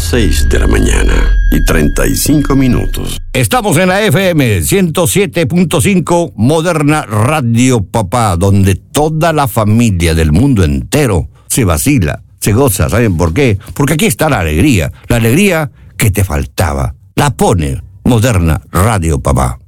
6 de la mañana y 35 minutos. Estamos en la FM 107.5 Moderna Radio Papá, donde toda la familia del mundo entero se vacila, se goza. ¿Saben por qué? Porque aquí está la alegría que te faltaba. La pone Moderna Radio Papá.